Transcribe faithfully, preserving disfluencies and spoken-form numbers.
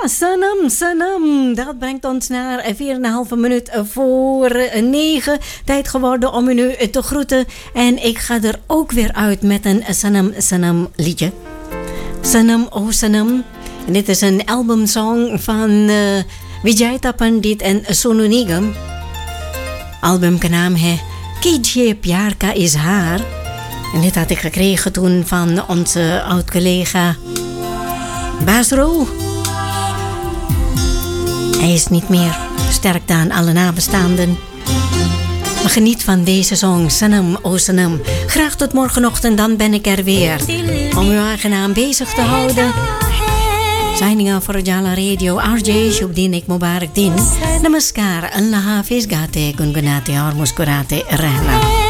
Ja, Sanam, Sanam. Dat brengt ons naar vier en een halve minuut voor negen. Tijd geworden om u nu te groeten. En ik ga er ook weer uit met een Sanam, Sanam liedje. Sanam, oh Sanam. En dit is een albumsong van uh, Vijay Pandit en Sonu Nigam. Album ka naam है कीजिए प्यार का इजहार. En dit had ik gekregen toen van onze oud-collega Basro. Hij is niet meer. Sterkte aan alle nabestaanden. Maar geniet van deze song, Sanam, oh Sanam. Graag tot morgenochtend, dan ben ik er weer. Om u aangenaam bezig te houden. Signing off for Jala Radio, R J Shubdinik Mubarak Din. Namaskar, Allah Hafiz, Gate, Gungunate, और मुस्कुराते रहना.